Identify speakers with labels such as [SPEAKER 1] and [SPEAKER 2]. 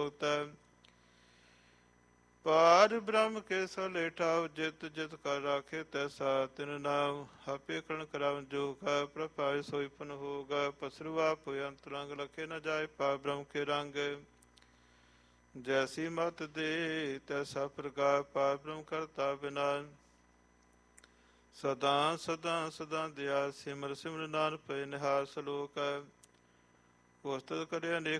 [SPEAKER 1] ਮੁਕਤ ਪਾਰ ਬ੍ਰਹਮ ਕੇ ਸਲੇਠਾ ਜਿਤ ਜਿਤ ਕਰ ਰਾਖੇ ਤੈਸਾ ਤਿਨ ਨਾਮ ਆਪੇ ਕਰਨ ਕਰਾਵ ਜੋਗਾ ਪ੍ਰਭਾਇ ਸੋਈ ਪਨ ਹੋਗਾ ਪਸਰਵਾ ਹੋਇ ਅੰਤਰੰਗ ਲਖੇ ਨ ਜਾਏ ਪਾ ਬ੍ਰਹਮ ਕੇ ਰੰਗ ਜੈਸੀ ਮਤ ਦੇ ਤੈਸਾ ਪ੍ਰਕਾਰ ਪਾ ਬ੍ਰਹਮ ਕਰਤਾ ਬਿਨਾ ਸਦਾ ਸਦਾ ਸਦਾ ਦਿਆ ਸਿਮਰ ਸਿਮਰ ਨਾਨਕ ਪਏ ਨਿਹਾਰ ਸਲੋਕ ਉਸਤਤ ਕਰੇ ਅਨੇਕ